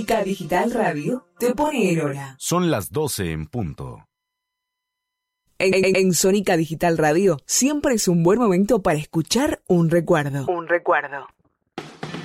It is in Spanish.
Sónica Digital Radio te pone en hora. Son las 12 en punto. En Sónica Digital Radio siempre es un buen momento para escuchar un recuerdo. Un recuerdo.